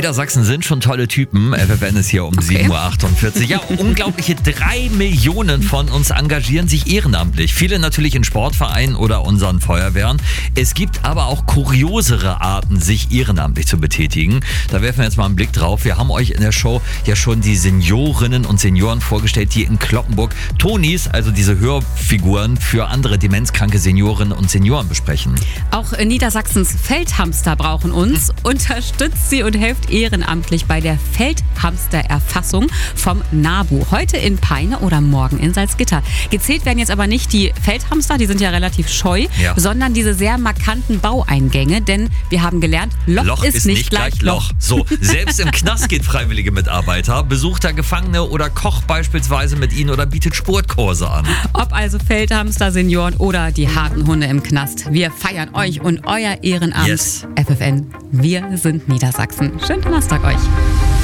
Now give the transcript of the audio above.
Niedersachsen sind schon tolle Typen. FFN ist hier um 7.48 Uhr. Ja, unglaubliche 3 Millionen von uns engagieren sich ehrenamtlich. Viele natürlich in Sportvereinen oder unseren Feuerwehren. Es gibt aber auch kuriosere Arten, sich ehrenamtlich zu betätigen. Da werfen wir jetzt mal einen Blick drauf. Wir haben euch in der Show ja schon die Seniorinnen und Senioren vorgestellt, die in Cloppenburg Tonis, also diese Hörfiguren für andere demenzkranke Seniorinnen und Senioren besprechen. Auch Niedersachsens Feldhamster brauchen uns. Unterstützt sie und helft ehrenamtlich bei der Feldhamstererfassung vom NABU. Heute in Peine oder morgen in Salzgitter. Gezählt werden jetzt aber nicht die Feldhamster, die sind ja relativ scheu, sondern diese sehr markanten Baueingänge. Denn wir haben gelernt, Loch ist nicht gleich Loch. So, selbst im Knast geht freiwillige Mitarbeiter, besucht da Gefangene oder kocht beispielsweise mit ihnen oder bietet Sportkurse an. Ob also Feldhamster, Senioren oder die harten Hunde im Knast. Wir feiern euch und euer Ehrenamt. Yes. FFN, wir sind Niedersachsen. Schönen Donnerstag euch.